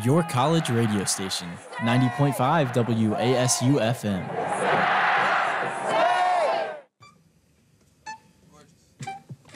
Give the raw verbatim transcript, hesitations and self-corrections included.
Your college radio station, ninety point five W A S U F M.